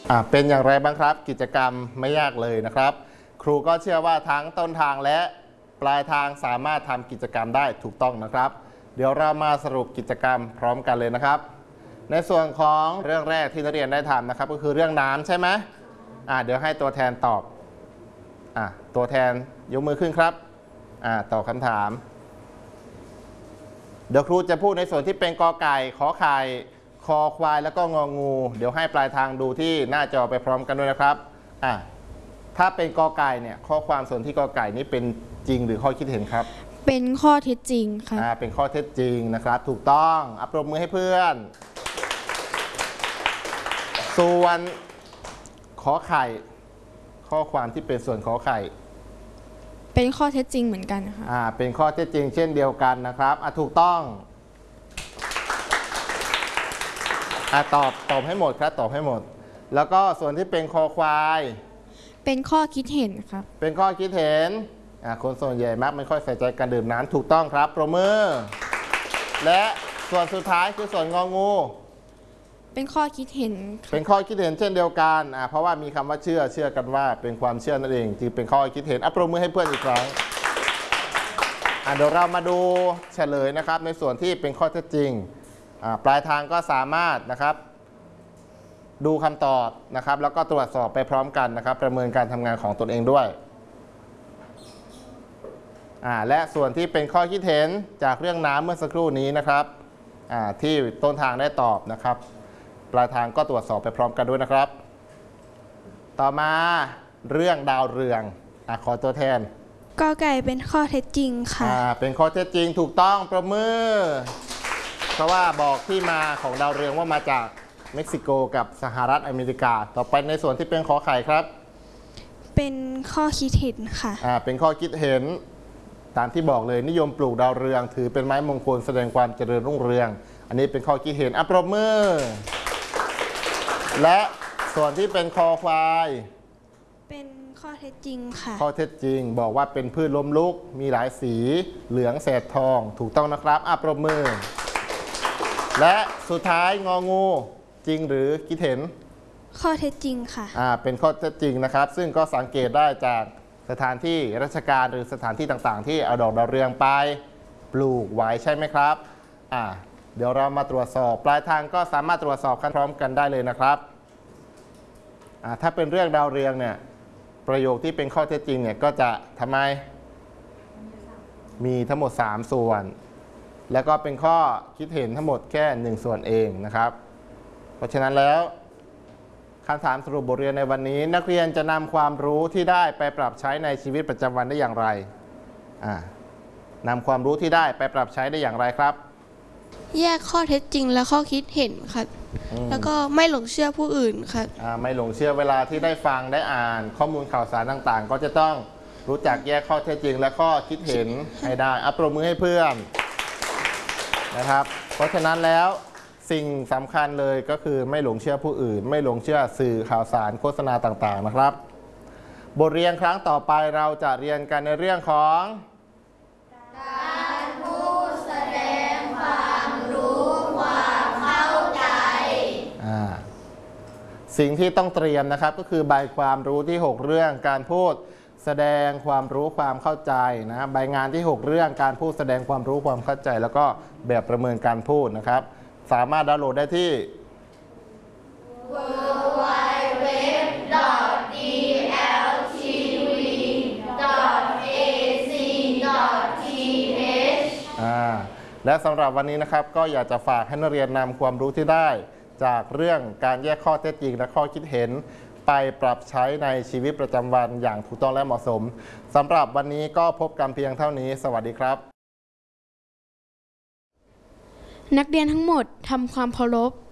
เป็นอย่างไรบ้างครับกิจกรรมไม่ยากเลยนะครับครูก็เชื่อว่าทั้งต้นทางและปลายทางสามารถทำกิจกรรมได้ถูกต้องนะครับเดี๋ยวเรามาสรุปกิจกรรมพร้อมกันเลยนะครับในส่วนของเรื่องแรกที่นักเรียนได้ทำนะครับก็คือเรื่องน้ำใช่ไหมเดี๋ยวให้ตัวแทนตอบตัวแทนยกมือขึ้นครับตอบคำถามเดี๋ยวครูจะพูดในส่วนที่เป็นกอไก่ขอไข่คอควายแล้วก็งองูเดี๋ยวให้ปลายทางดูที่หน้าจอไปพร้อมกันด้วยนะครับถ้าเป็นกอไก่เนี่ยข้อความส่วนที่กอไก่นี้เป็นจริงหรือข้อคิดเห็นครับเป็นข้อเท็จจริงครับเป็นข้อเท็จจริงนะครับถูกต้องปรบมือให้เพื่อนส่วนขอไข่ข้อความที่เป็นส่วนขอไข่เป็นข้อเท็จจริงเหมือนกันค่ะเป็นข้อเท็จจริงเช่นเดียวกันนะครับถูกต้องตอบให้หมดครับตอบให้หมดแล้วก็ส่วนที่เป็นคอควายเป็นข้อคิดเห็นครับเป็นข้อคิดเห็นคนส่วนใหญ่มักไม่ค่อยใส่ใจการดื่มน้ำถูกต้องครับปรบมือและส่วนสุดท้ายคือส่วนงองูเป็นข้อคิดเห็นเป็นข้อคิดเห็นเช่นเดียวกันเพราะว่ามีคำว่าเชื่อกันว่าเป็นความเชื่อนั่นเองจึงเป็นข้อคิดเห็นปรบมือให้เพื่อนอีกครั้งเดี๋ยวเรามาดูเฉลยนะครับในส่วนที่เป็นข้อเท็จจริงปลายทางก็สามารถนะครับดูคำตอบนะครับแล้วก็ตรวจสอบไปพร้อมกันนะครับประเมินการทำงานของตนเองด้วยและส่วนที่เป็นข้อคิดเห็นจากเรื่องน้ำเมื่อสักครู่นี้นะครับที่ต้นทางได้ตอบนะครับปลายทางก็ตรวจสอบไปพร้อมกันด้วยนะครับต่อมาเรื่องดาวเรืองขอตัวแทนกอไก่เป็นข้อเท็จจริงค่ะเป็นข้อเท็จจริงถูกต้องประมือเพราะว่าบอกที่มาของดาวเรืองว่ามาจากเม็กซิโกกับสหรัฐอเมริกาต่อไปในส่วนที่เป็นขอไข่ครับเป็นข้อคิดเห็นค่ะเป็นข้อคิดเห็นตามที่บอกเลยนิยมปลูกดาวเรืองถือเป็นไม้มงคลแสดงความเจริญรุ่งเรืองอันนี้เป็นข้อคิดเห็นปรบมือและส่วนที่เป็นคอควายเป็นข้อเท็จจริงค่ะข้อเท็จจริงบอกว่าเป็นพืชล้มลุกมีหลายสีเหลืองแสดทองถูกต้องนะครับปรบมือและสุดท้ายงองูจริงหรือคิดเห็นข้อเท็จจริงค่ะเป็นข้อเท็จจริงนะครับซึ่งก็สังเกตได้จากสถานที่ราชการหรือสถานที่ต่างๆที่เอาดอกดาวเรืองไปปลูกไว้ใช่ไหมครับเดี๋ยวเรามาตรวจสอบปลายทางก็สามารถตรวจสอบกันพร้อมกันได้เลยนะครับถ้าเป็นเรื่องดาวเรืองเนี่ยประโยคที่เป็นข้อเท็จจริงเนี่ยก็จะทำไมมีทั้งหมด3ส่วนแล้วก็เป็นข้อคิดเห็นทั้งหมดแค่1ส่วนเองนะครับเพราะฉะนั้นแล้วคำถามสรุปบทเรียนในวันนี้นักเรียนจะนำความรู้ที่ได้ไปปรับใช้ในชีวิตประจำวันได้อย่างไรนำความรู้ที่ได้ไปปรับใช้ได้อย่างไรครับแยกข้อเท็จจริงและข้อคิดเห็นครับแล้วก็ไม่หลงเชื่อผู้อื่นครับไม่หลงเชื่อเวลาที่ได้ฟังได้อ่านข้อมูลข่าวสารต่างๆก็จะต้องรู้จักแยกข้อเท็จจริงและข้อคิดเห็นให้ได้ปรบมือให้เพื่อนนะครับเพราะฉะนั้นแล้วสิ่งสำคัญเลยก็คือไม่หลงเชื่อผู้อื่นไม่หลงเชื่อสื่อข่าวสารโฆษณาต่างๆนะครับบทเรียนครั้งต่อไปเราจะเรียนกันในเรื่องของการพูดแสดงความรู้ความเข้าใจสิ่งที่ต้องเตรียมนะครับก็คือใบความรู้ที่6เรื่องการพูดแสดงความรู้ความเข้าใจนะใบงานที่6เรื่องการพูดแสดงความรู้ความเข้าใจแล้วก็แบบประเมินการพูดนะครับสามารถดาวน์โหลดได้ที่ www.dltv.ac.th และสำหรับวันนี้นะครับก็อยากจะฝากให้นักเรียนนำความรู้ที่ได้จากเรื่องการแยกข้อเท็จจริงและข้อคิดเห็นไปปรับใช้ในชีวิตประจำวันอย่างถูกต้องและเหมาะสมสำหรับวันนี้ก็พบกันเพียงเท่านี้สวัสดีครับนักเรียนทั้งหมดทำความเคารพ